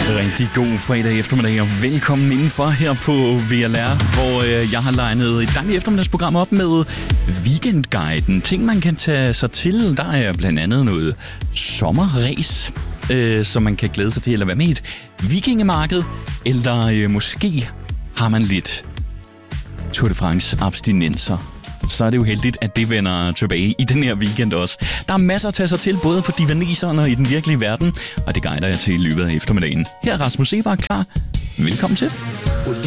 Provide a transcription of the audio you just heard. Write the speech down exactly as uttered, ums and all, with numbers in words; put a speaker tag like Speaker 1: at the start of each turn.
Speaker 1: Rigtig god fredag eftermiddag, og velkommen indenfor her på V L R, hvor øh, jeg har legnet et dejligt eftermiddagsprogram op med Weekendguiden. Ting, man kan tage sig til. Der er blandt andet noget sommerræs, øh, som man kan glæde sig til, eller hvad med et vikingemarked, eller øh, måske har man lidt Tour de France abstinenser. Så er det jo heldigt, at det vender tilbage i den her weekend også. Der er masser at tage sig til, både på divaneserne og i den virkelige verden, og det guider jeg til i løbet af eftermiddagen. Her er Rasmus Sebak klar. Velkommen til.